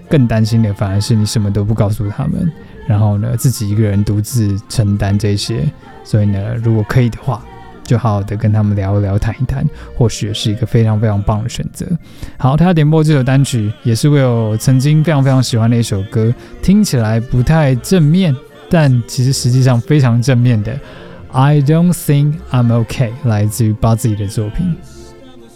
更担心的反而是你什么都不告诉他们，然后呢自己一个人独自承担这些。所以呢，如果可以的话，就好好的跟他们聊一聊、谈一谈，或许是一个非常非常棒的选择。好，他点播这首单曲也是我曾经非常非常喜欢的一首歌，听起来不太正面，但其实实际上非常正面的 I Don't Think I'm Okay， 来自于Buzzy 的作品。